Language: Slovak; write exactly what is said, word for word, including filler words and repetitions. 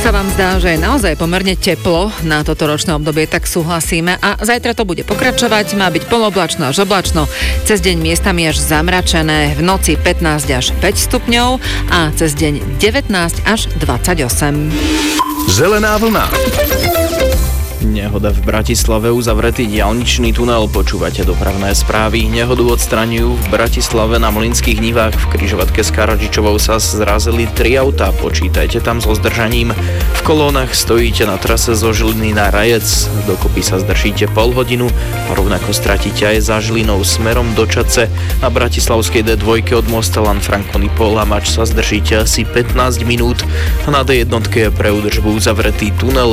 sa vám zdá, že je naozaj pomerne teplo na toto ročné obdobie, tak súhlasíme. A zajtra to bude pokračovať, má byť poloblačno až oblačno, cez deň miestami až zamračené, v noci pätnásť až päť stupňov a cez deň devätnásť až dvadsaťosem. Zelená vlna. Nehoda v Bratislave, uzavretý diaľničný tunel. Počúvate dopravné správy. Nehodu odstraňujú v Bratislave na Mlynských nivách. V križovatke s Karadžičovou sa zrazili tri autá. Počítajte tam so zdržaním. V kolónach stojíte na trase zo Žiliny na Rajec. Dokopy sa zdržíte pol hodinu. Rovnako stratíte aj za Žilinou smerom do Čadce. Na bratislavskej dé dva od mosta Lanfranconi Polamač sa zdržíte asi pätnásť minút. Na dé jedna je pre údržbu uzavretý tunel